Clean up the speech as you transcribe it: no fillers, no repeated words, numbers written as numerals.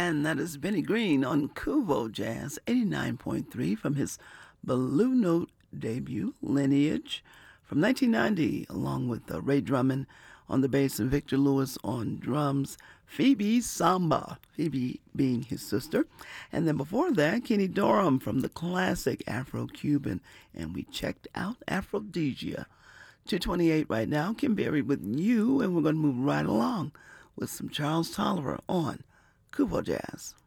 And that is Benny Green on Kuvo Jazz 89.3 from his Blue Note debut, Lineage, from 1990, along with Ray Drummond on the bass and Victor Lewis on drums, Phoebe Samba, Phoebe being his sister. And then before that, Kenny Dorham from the classic Afro-Cuban, and we checked out Aphrodisia. 2:28 right now, Kim Berry with you, and we're going to move right along with some Charles Tolliver on Kuvo Jazz.